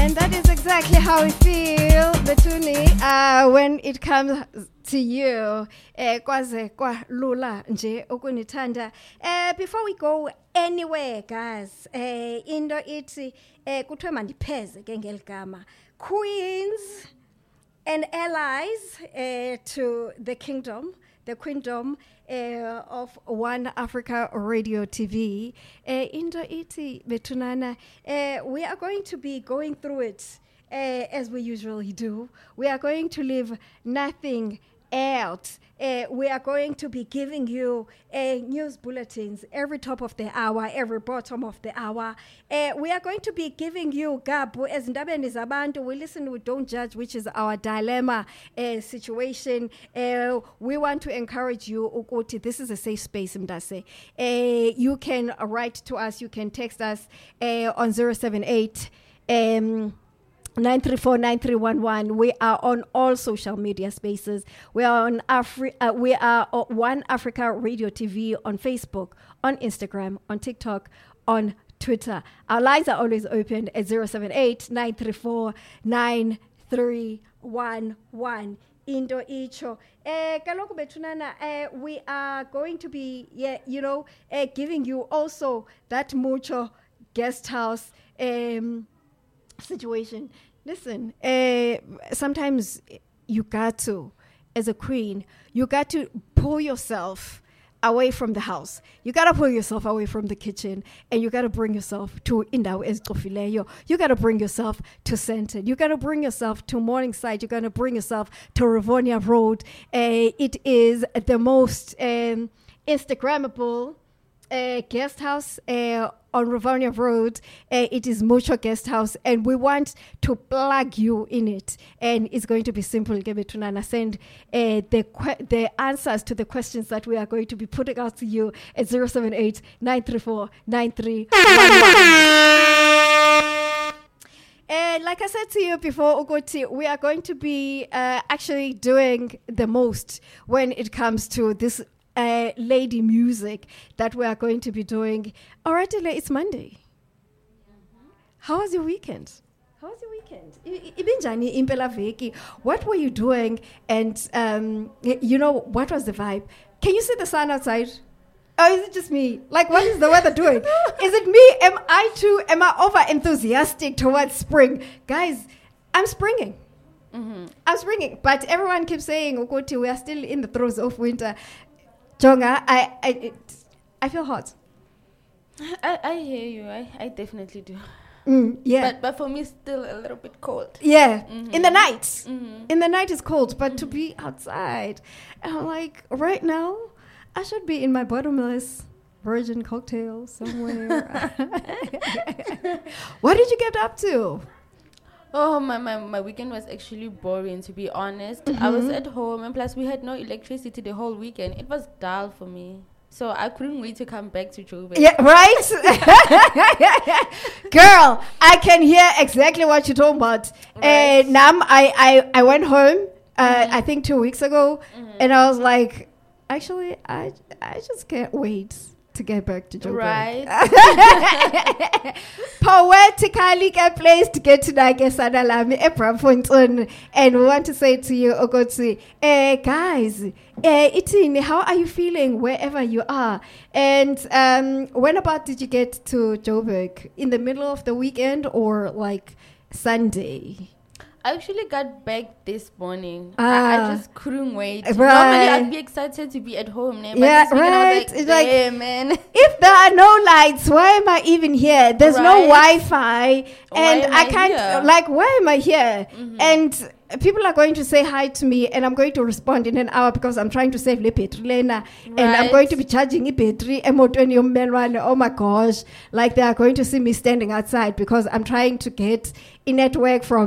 And that is exactly how we feel, Betuni, when it comes to you. Kwaze kwa lula nje ukunithanda. Before we go anywhere, guys, into iti kuthiwe mandipheze ke ngeligama. Queens and allies to the queendom of One Africa Radio TV. Into iti betunana, we are going to be going through it as we usually do. We are going to leave nothing out. We are going to be giving you news bulletins every top of the hour, every bottom of the hour. We are going to be giving you Gabu as Ndabeni Zabantu. We listen, we don't judge, which is our dilemma situation. We want to encourage you, Ukoti. This is a safe space, Mdase. You can write to us, you can text us on 078 934-9311. We are on all social media spaces. We are on One Africa Radio TV on Facebook, on Instagram, on TikTok, on Twitter. Our lines are always open at 078-934-9311. Indo icho. Kaloku betunana, we are going to be, giving you also that mucho guest house situation. Listen, sometimes you got to, as a queen, you got to pull yourself away from the house. You got to pull yourself away from the kitchen, and you got to bring yourself to Indawo Ezikofileyo. You got to bring yourself to Sandton. You got to bring yourself to Morningside. You got to bring yourself to Rivonia Road. It is the most Instagrammable guest house on Rivonia Road. It is Mucho Guest House, and we want to plug you in it. And it's going to be simple. Tunana, send the answers to the questions that we are going to be putting out to you at 078-934-9311. Like I said to you before, Ugoti, we are going to be actually doing the most when it comes to this lady music that we are going to be doing. Alright, it's Monday. How was your weekend? Ibinjani impela veki. What were you doing? And what was the vibe? Can you see the sun outside? Or is it just me? Like, what is the weather doing? Is it me? Am I over enthusiastic towards spring? Guys, I'm springing. I'm springing. But everyone keeps saying, Ukoti, we are still in the throes of winter. Jonga, I feel hot. I hear you. I definitely do. Yeah. But for me, still a little bit cold. Yeah. In the night. In the night is cold. But to be outside, and I'm like, right now, I should be in my bottomless virgin cocktail somewhere. What did you get up to? Oh, my weekend was actually boring, to be honest. I was at home, and plus we had no electricity the whole weekend. It was dull for me. So I couldn't wait to come back to Joburg. Yeah, right? Girl, I can hear exactly what you're talking about. Right. Nam, I went home, I think 2 weeks ago, and I was like, actually, I just can't wait to get back to Joburg. Right. Poetically placed to get to Nagesana Lami Ebrafonton. And we want to say to you, Ogotsi, guys, Itini, how are you feeling wherever you are? And when about did you get to Joburg? In the middle of the weekend or like Sunday? I actually got back this morning. I just couldn't wait. Right. Normally, I'd be excited to be at home. But yeah, this weekend right. I was like, hey, man. If there are no lights, why am I even here? There's no Wi-Fi. And I can't, why am I here? And people are going to say hi to me, and I'm going to respond in an hour because I'm trying to save the battery. And I'm going to be charging the battery. Oh my gosh. Like they are going to see me standing outside because I'm trying to get a network from